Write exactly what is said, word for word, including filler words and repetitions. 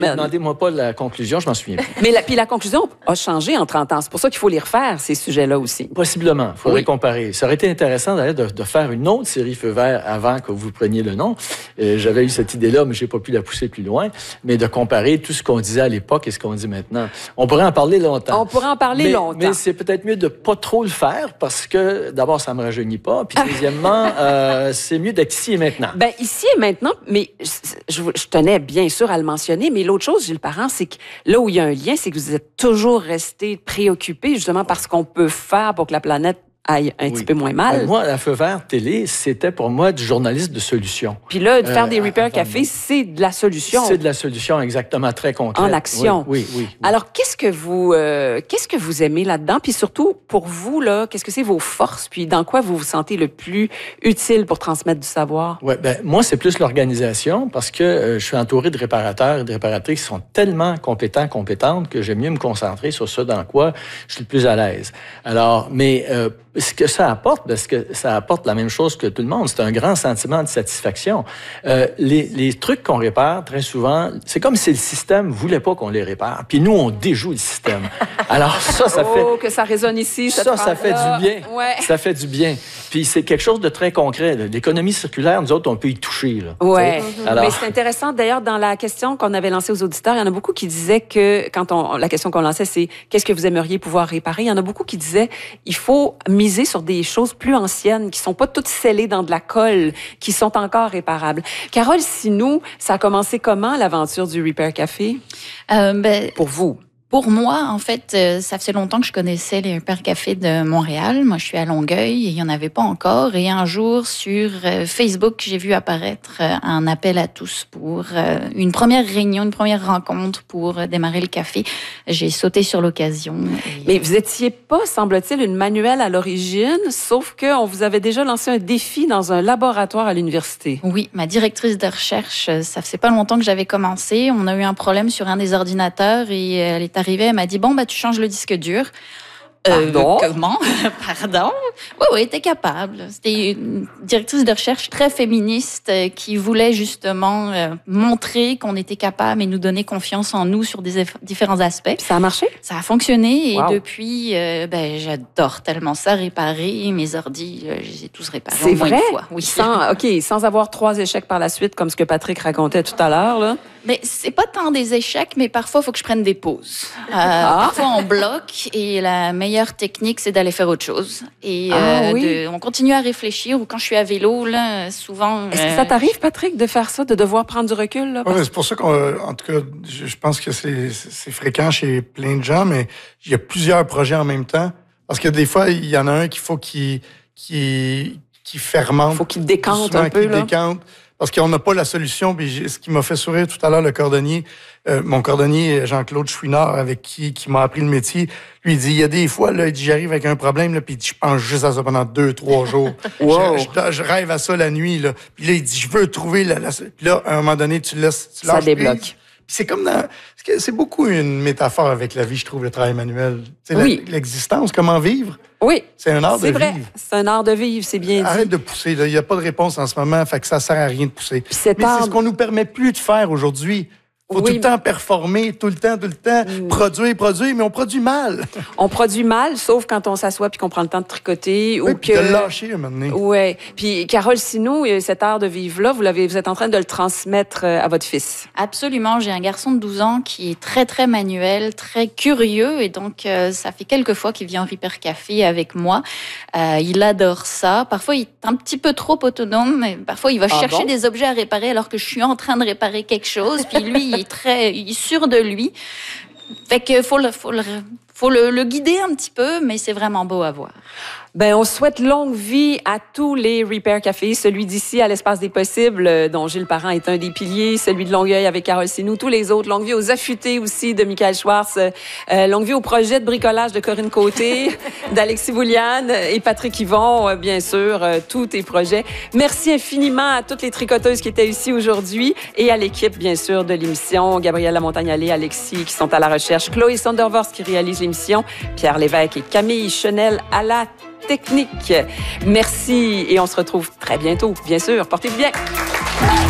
Mais demandez-moi pas la conclusion, je m'en souviens plus. Mais la, puis la conclusion a changé en trente ans. C'est pour ça qu'il faut les refaire, ces sujets-là aussi. Possiblement. Il faudrait oui. comparer. Ça aurait été intéressant d'ailleurs de, de faire une autre série Feu vert avant que vous preniez le nom. Euh, j'avais eu cette idée-là, mais j'ai pas pu la pousser plus loin. Mais de comparer tout ce qu'on disait à l'époque et ce qu'on dit maintenant. On pourrait en parler longtemps. On pourrait en parler mais, longtemps. Mais c'est peut-être mieux de pas trop le faire parce que d'abord, ça me rajeunit pas. Puis deuxièmement, euh, c'est mieux d'être ici et maintenant. Ben ici et maintenant, mais je, je, je tenais bien sûr à le mentionner, mais l'autre chose, Gilles Parent, c'est que là où il y a un lien, c'est que vous êtes toujours resté préoccupé justement par ce qu'on peut faire pour que la planète aille un oui. petit peu moins mal. Moi, la Feu vert télé, c'était pour moi du journaliste de solution. Puis là, de faire euh, des Repair Café, moi. c'est de la solution. C'est de la solution, exactement, très concrète. En action. Oui, oui, oui. oui. Alors, qu'est-ce que vous, euh, qu'est-ce que vous aimez là-dedans? Puis surtout, pour vous, là, qu'est-ce que c'est vos forces? Puis dans quoi vous vous sentez le plus utile pour transmettre du savoir? Oui, ben moi, c'est plus l'organisation parce que euh, je suis entouré de réparateurs et de réparatrices qui sont tellement compétents, compétentes que j'aime mieux me concentrer sur ce dans quoi je suis le plus à l'aise. Alors, mais euh, ce que ça apporte, parce que ça apporte la même chose que tout le monde, c'est un grand sentiment de satisfaction. Euh, les, les trucs qu'on répare, très souvent, c'est comme si le système voulait pas qu'on les répare. Puis nous, on déjoue le système. Alors ça, ça fait... Oh, que ça résonne ici, cette Ça, ça fait du bien. Ouais. Ça fait du bien. Puis c'est quelque chose de très concret. Là. L'économie circulaire, nous autres, on peut y toucher. Oui. Mm-hmm. Alors... Mais c'est intéressant, d'ailleurs, dans la question qu'on avait lancée aux auditeurs, il y en a beaucoup qui disaient que, quand on, la question qu'on lançait, c'est « Qu'est-ce que vous aimeriez pouvoir réparer? » Il y en a beaucoup qui disaient « Il faut miser sur des choses plus anciennes, qui sont pas toutes scellées dans de la colle, qui sont encore réparables. » Carole Sinou, ça a commencé comment, l'aventure du Repair Café? Euh, ben, Pour vous? Pour moi, en fait, euh, ça faisait longtemps que je connaissais les Repair Café de Montréal. Moi, je suis à Longueuil et il n'y en avait pas encore. Et un jour, sur euh, Facebook, j'ai vu apparaître euh, un appel à tous pour euh, une première réunion, une première rencontre pour euh, démarrer le café. J'ai sauté sur l'occasion. Et... Mais vous étiez pas, semble-t-il, une manuelle à l'origine, sauf qu'on vous avait déjà lancé un défi dans un laboratoire à l'université. Oui, ma directrice de recherche, ça faisait pas longtemps que j'avais commencé. On a eu un problème sur un des ordinateurs et elle est arrivée, elle m'a dit, bon, bah, tu changes le disque dur. Pardon? Euh, comment? Pardon? Oui, oui, t'es capable. C'était une directrice de recherche très féministe euh, qui voulait justement euh, montrer qu'on était capable et nous donner confiance en nous sur des eff- différents aspects. Puis ça a marché? Ça a fonctionné et wow. depuis, euh, ben, j'adore tellement ça, réparer. Mes ordis, euh, je les ai tous réparés. C'est vrai? Une fois. Oui. Sans, OK, sans avoir trois échecs par la suite, comme ce que Patrick racontait tout à l'heure, là. Mais c'est pas tant des échecs, mais parfois, il faut que je prenne des pauses. Euh, ah. Parfois, on bloque et la meilleure technique, c'est d'aller faire autre chose. Et ah, euh, oui. de, on continue à réfléchir. Ou quand je suis à vélo, là, souvent... Est-ce euh... que ça t'arrive, Patrick, de faire ça, de devoir prendre du recul? Là, oui, c'est pour ça qu'en tout cas, je pense que c'est, c'est fréquent chez plein de gens, mais il y a plusieurs projets en même temps. Parce que des fois, il y en a un qu'il faut qu'il, qu'il, qu'il fermente. Il faut qu'il décante souvent, un peu, qu'il là. décante. Parce qu'on n'a pas la solution. Puis ce qui m'a fait sourire tout à l'heure, le cordonnier, euh, mon cordonnier Jean-Claude Chouinard, avec qui, qui m'a appris le métier, lui, il dit, il y a des fois, là, il dit, j'arrive avec un problème, là, puis je pense juste à ça pendant deux, trois jours. wow. je, je, je rêve à ça la nuit, là. Puis là, il dit, je veux trouver la... la... Puis là, à un moment donné, tu laisses... Tu ça débloque. Prise. C'est comme dans... C'est beaucoup une métaphore avec la vie, je trouve, le travail manuel. Tu sais, oui. L'existence, comment vivre. Oui. C'est un art c'est de vrai. vivre. C'est un art de vivre, c'est bien Arrête dit. de pousser, là. Il n'y a pas de réponse en ce moment, fait que ça sert à rien de pousser. Mais art... c'est ce qu'on nous permet plus de faire aujourd'hui. Il faut oui, tout le temps performer, tout le temps, tout le temps, mmh. produire, produire, mais on produit mal. On produit mal, sauf quand on s'assoit puis qu'on prend le temps de tricoter. Oui, ou puis que... de lâcher, à un moment donné. Oui. Puis, Carole Sinou, cet art de vivre-là, vous, l'avez, vous êtes en train de le transmettre à votre fils. Absolument. J'ai un garçon de douze ans qui est très, très manuel, très curieux. Et donc, euh, ça fait quelques fois qu'il vient au Repair Café avec moi. Euh, il adore ça. Parfois, il est un petit peu trop autonome. Mais parfois, il va ah chercher bon? des objets à réparer alors que je suis en train de réparer quelque chose. Puis lui, il est très il est sûr de lui. Fait que faut le, faut le, faut le, le guider un petit peu, mais c'est vraiment beau à voir. Ben, on souhaite longue vie à tous les Repair Café, celui d'ici à l'Espace des Possibles, dont Gilles Parent est un des piliers, celui de Longueuil avec Carole Sinou, tous les autres. Longue vie aux affûtés aussi de Michael Schwartz, euh, longue vie au projet de bricolage de Corinne Côté, d'Alexis Bouliane et Patrick Yvon, euh, bien sûr, euh, tous tes projets. Merci infiniment à toutes les tricoteuses qui étaient ici aujourd'hui et à l'équipe, bien sûr, de l'émission, Gabrielle Lamontagne-Allé, Alexis qui sont à la recherche, Chloé Sondervorst qui réalise l'émission, Pierre Lévesque et Camille Chenel à la technique. Merci et on se retrouve très bientôt, bien sûr. Portez-vous bien.